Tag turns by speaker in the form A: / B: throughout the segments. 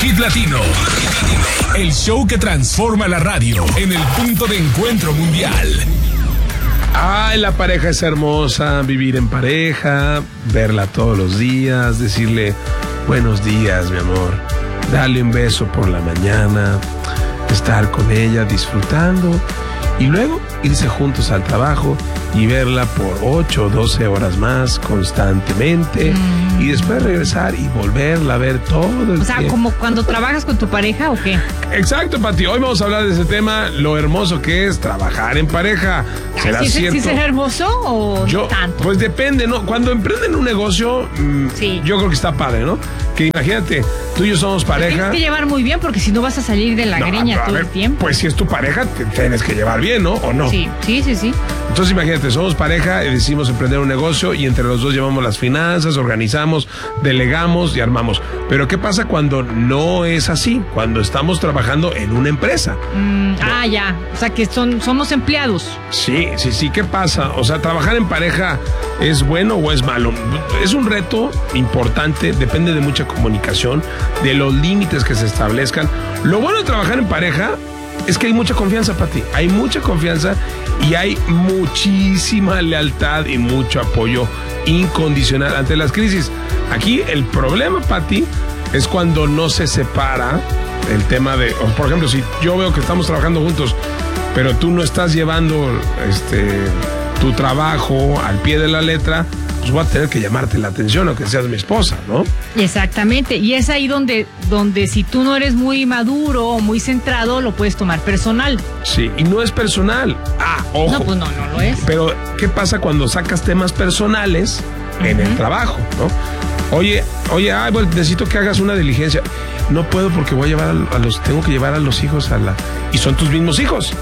A: Hit Latino, el show que transforma la radio en el punto de encuentro mundial.
B: Ay, la pareja es hermosa, vivir en pareja, verla todos los días, decirle buenos días, mi amor, darle un beso por la mañana, estar con ella disfrutando y luego irse juntos al trabajo y verla por 8 o 12 horas más constantemente y después regresar y volverla a ver todo el tiempo.
C: O sea, ¿como cuando trabajas con tu pareja o qué?
B: Exacto, Pati. Hoy vamos a hablar de ese tema, lo hermoso que es trabajar en pareja. ¿Será cierto?
C: ¿Sí será hermoso o no tanto?
B: Pues depende, ¿no? Cuando emprenden un negocio,
C: sí,
B: yo creo que está padre, ¿no? Que imagínate, tú y yo somos pareja.
C: Tienes que llevar muy bien porque si no vas a salir de la greña todo el tiempo.
B: Pues si es tu pareja, te tienes que llevar bien, ¿no? ¿O no?
C: Sí.
B: Entonces imagínate, somos pareja y decidimos emprender un negocio y entre los dos llevamos las finanzas, organizamos, delegamos y armamos. Pero ¿qué pasa cuando no es así? Cuando estamos trabajando en una empresa.
C: Ya. O sea, que somos empleados.
B: Sí. ¿Qué pasa? O sea, ¿trabajar en pareja es bueno o es malo? Es un reto importante, depende de mucha comunicación, de los límites que se establezcan. Lo bueno de trabajar en pareja es que hay mucha confianza, Pati. Hay mucha confianza y hay muchísima lealtad y mucho apoyo incondicional ante las crisis. Aquí el problema, Pati, es cuando no se separa el tema de, por ejemplo, si yo veo que estamos trabajando juntos, pero tú no estás llevando tu trabajo al pie de la letra, pues voy a tener que llamarte la atención, aunque seas mi esposa, ¿no?
C: Exactamente, y es ahí donde si tú no eres muy maduro o muy centrado, lo puedes tomar personal.
B: Sí, y no es personal. Ojo.
C: No, pues no lo es.
B: Pero, ¿qué pasa cuando sacas temas personales en el trabajo, no? Oye, bueno, necesito que hagas una diligencia. No puedo porque voy a llevar tengo que llevar a los hijos y son tus mismos hijos.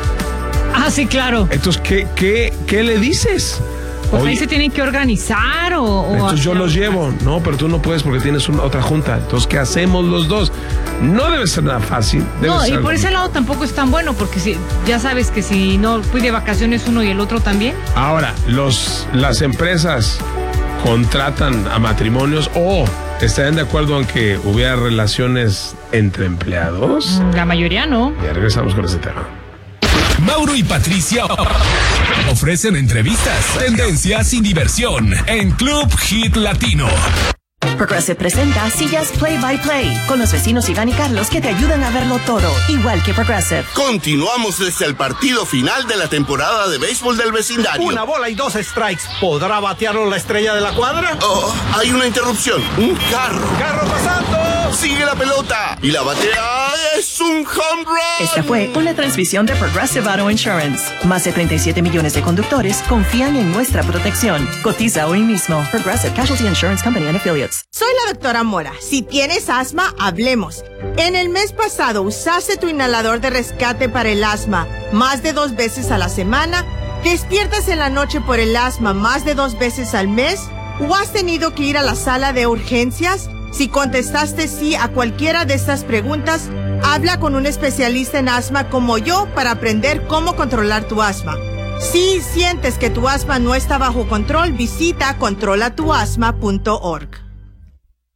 C: Sí, claro.
B: Entonces, ¿qué le dices?
C: Pues ahí se tienen que organizar
B: entonces yo los llevo. No, pero tú no puedes porque tienes otra junta. Entonces, ¿qué hacemos los dos? No debe ser nada fácil.
C: Y por ese lado tampoco es tan bueno, porque ya sabes que si no fui de vacaciones uno y el otro también.
B: Ahora, las empresas contratan a matrimonios o estarían de acuerdo en que hubiera relaciones entre empleados.
C: La mayoría no.
B: Ya regresamos con ese tema.
A: Mauro y Patricia ofrecen entrevistas, tendencias y diversión en Club Hit Latino.
D: Progressive presenta Sillas Play by Play con los vecinos Iván y Carlos que te ayudan a verlo todo, igual que Progressive.
E: Continuamos desde el partido final de la temporada de béisbol del vecindario.
F: 1 bola y 2 strikes. ¿Podrá batearlo la estrella de la cuadra?
E: Hay una interrupción. Un carro.
F: ¡Carro pasando!
E: Sigue la pelota. Y la batea es un home run.
D: Esta fue una transmisión de Progressive Auto Insurance. Más de 37 millones de conductores confían en nuestra protección. Cotiza hoy mismo. Progressive Casualty Insurance Company and Affiliates.
G: Soy la doctora Mora. Si tienes asma, hablemos. En el mes pasado, ¿usaste tu inhalador de rescate para el asma más de 2 veces a la semana? ¿Despiertas en la noche por el asma más de 2 veces al mes? ¿O has tenido que ir a la sala de urgencias? Si contestaste sí a cualquiera de estas preguntas, habla con un especialista en asma como yo para aprender cómo controlar tu asma. Si sientes que tu asma no está bajo control, visita controlatuasma.org.